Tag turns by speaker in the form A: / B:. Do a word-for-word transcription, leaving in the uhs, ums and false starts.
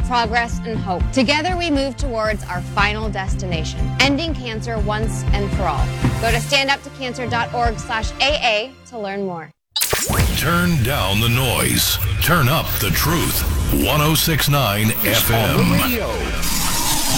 A: progress, and hope. Together we move towards our final destination, ending cancer once and for all. Go to standuptocancer.org slash AA to learn more.
B: Turn down the noise. Turn up the truth. one oh six point nine F M.